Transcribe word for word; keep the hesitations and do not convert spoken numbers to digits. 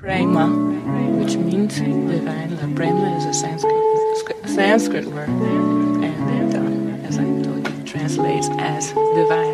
Prema, which means divine. The Prema is a Sanskrit, Sanskrit word, and uh, as I told you, translates as divine.